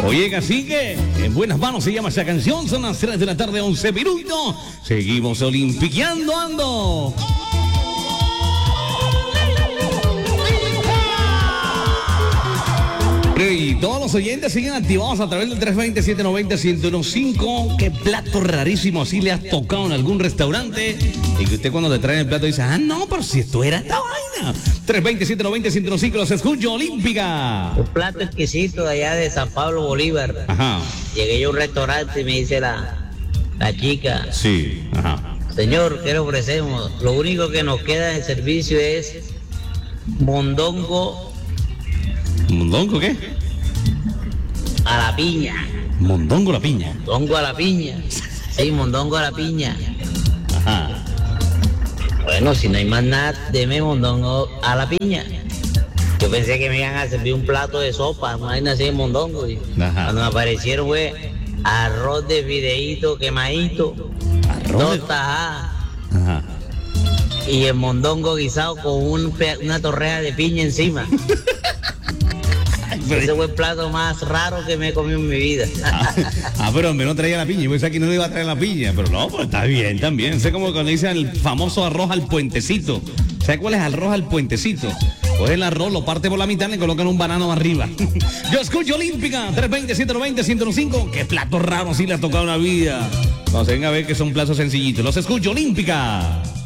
Oye, cacique, en buenas manos se llama esa canción. Son las 3 de la tarde, 11 minutos. Seguimos olimpiqueando, ando. Y todos los oyentes siguen activados a través del 320-790-1015. Qué plato rarísimo así le has tocado en algún restaurante y que usted cuando te traen el plato dice, ah, no, pero si esto era esta vaina. 320-790-1015, los escucho, Olímpica. Un plato exquisito de allá de San Pablo Bolívar. Ajá. Llegué yo a un restaurante y me dice la chica, Sí, ajá. señor, ¿qué le ofrecemos? Lo único que nos queda en servicio es mondongo ¿Mondongo qué? a la piña. Mondongo la piña. Mondongo a la piña. Sí, mondongo a la piña. Ajá. Bueno, si no hay más nada, deme mondongo a la piña. Yo pensé que me iban a servir un plato de sopa, imagínate así de mondongo. Ajá. Cuando me aparecieron fue arroz de fideíto quemadito, Arroz de- dos tajadas Ajá. y el mondongo guisado con una torreja de piña encima. Ese fue el plato más raro que me he comido en mi vida. Pero hombre, no traía la piña. Yo pensaba que no le iba a traer la piña. Pero no, pues está bien también. Sé como cuando dicen el famoso arroz al puentecito. ¿Sabes cuál es el arroz al puentecito? Coge el arroz, lo parte por la mitad y le colocan un banano arriba. Yo escucho Olímpica, 320-790-1015. Qué plato raro así le ha tocado una vida. Vamos a ver que son platos sencillitos. Los escucho Olímpica.